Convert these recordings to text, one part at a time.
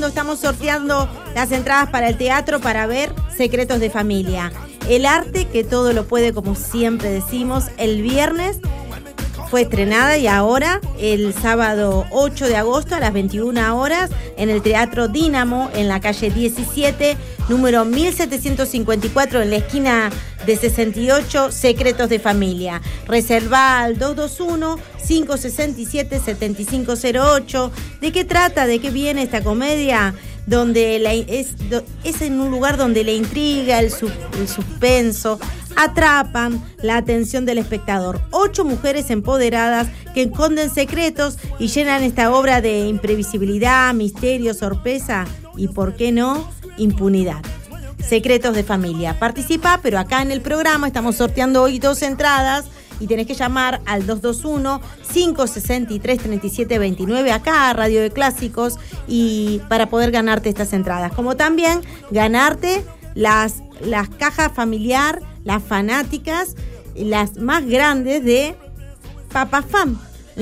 Estamos sorteando las entradas para el teatro para ver Secretos de Familia. El arte que todo lo puede, como siempre decimos. El viernes fue estrenada y ahora el sábado 8 de agosto a las 21 horas en el Teatro Dínamo en la calle 17, número 1754 en la esquina de 68, Secretos de Familia. Reserva al 221-567-7508. ¿De qué trata? ¿De qué viene esta comedia? Donde es en un lugar donde la intriga, el suspenso atrapan la atención del espectador. 8 mujeres empoderadas que esconden secretos y llenan esta obra de imprevisibilidad, misterio, sorpresa y, ¿por qué no?, impunidad. Secretos de Familia. Participa, pero acá en el programa estamos sorteando hoy 2 entradas y tenés que llamar al 221-563-3729 acá a Radio de Clásicos y para poder ganarte estas entradas. Como también ganarte las cajas familiar, las fanáticas, las más grandes de Papafam.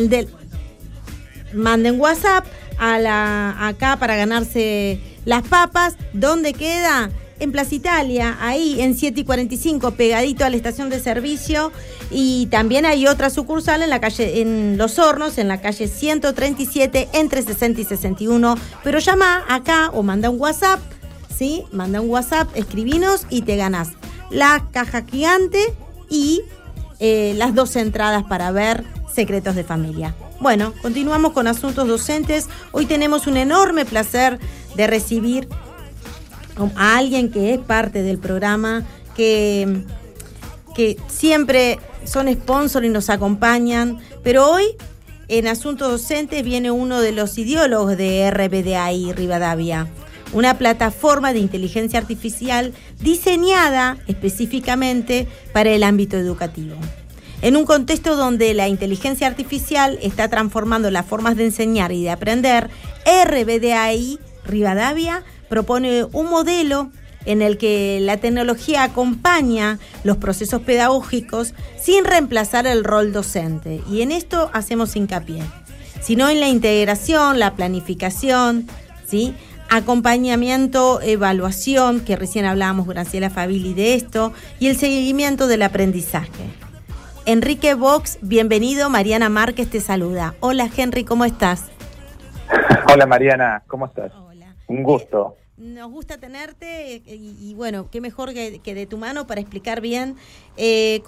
Manden WhatsApp acá para ganarse las papas. ¿Dónde queda? En Plaza Italia, ahí en 7 y 45, pegadito a la estación de servicio. Y también hay otra sucursal en la calle, en Los Hornos, en la calle 137, entre 60 y 61. Pero llama acá o manda un WhatsApp, ¿sí? Manda un WhatsApp, escribinos y te ganás la caja gigante y las 2 entradas para ver Secretos de Familia. Bueno, continuamos con asuntos docentes. Hoy tenemos un enorme placer de recibir a alguien que es parte del programa, que siempre son sponsor y nos acompañan, pero hoy en Asuntos Docentes viene uno de los ideólogos de RBDAI Rivadavia, una plataforma de inteligencia artificial diseñada específicamente para el ámbito educativo. En un contexto donde la inteligencia artificial está transformando las formas de enseñar y de aprender, RBDAI Rivadavia propone un modelo en el que la tecnología acompaña los procesos pedagógicos sin reemplazar el rol docente. Y en esto hacemos hincapié, sino en la integración, la planificación, ¿sí?, acompañamiento, evaluación, que recién hablábamos Graciela Favili de esto, y el seguimiento del aprendizaje. Enrique Vox, bienvenido. Mariana Márquez te saluda. Hola, Henry, ¿cómo estás? Hola, Mariana, ¿cómo estás? Hola. Un gusto. Nos gusta tenerte y bueno, qué mejor que de tu mano para explicar bien